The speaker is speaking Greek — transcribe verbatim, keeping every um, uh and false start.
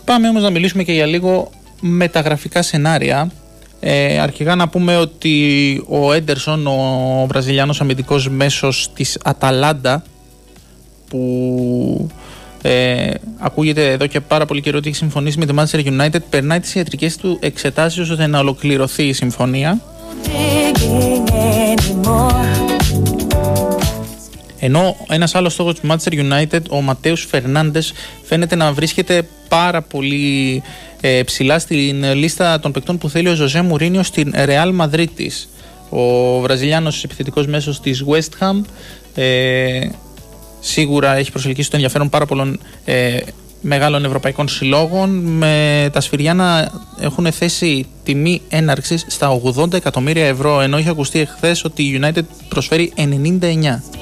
Πάμε όμως να μιλήσουμε και για λίγο μεταγραφικά σενάρια. Ε, αρχικά να πούμε ότι ο Έντερσον, ο Βραζιλιάνος αμυντικός μέσος της Αταλάντα, που ε, ακούγεται εδώ και πάρα πολύ καιρό ότι έχει συμφωνήσει με τη Manchester United, περνάει τις ιατρικές του εξετάσεις ώστε να ολοκληρωθεί η συμφωνία. Ενώ ένας άλλος στόχος του Manchester United, ο Ματέους Φερνάντες, φαίνεται να βρίσκεται πάρα πολύ ε, ψηλά στην λίστα των παικτών που θέλει ο Ζωζέ Μουρίνιο στην Ρεάλ Μαδρίτης. Ο Βραζιλιάνος επιθετικός μέσος της West Ham ε, σίγουρα έχει προσελκύσει το ενδιαφέρον πάρα πολλών ε, μεγάλων ευρωπαϊκών συλλόγων, με τα σφυριά να έχουν θέσει τιμή έναρξης στα ογδόντα εκατομμύρια ευρώ, ενώ είχε ακουστεί εχθές ότι η United προσφέρει ενενήντα εννιά.